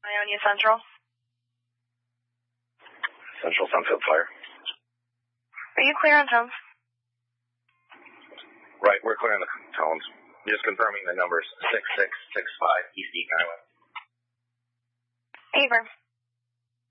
Ionia Central. Central Sunfield Fire. Are you clear on tones? Right, we're clear on the tones. Just confirming the numbers 6665 East East Highway. Affirm.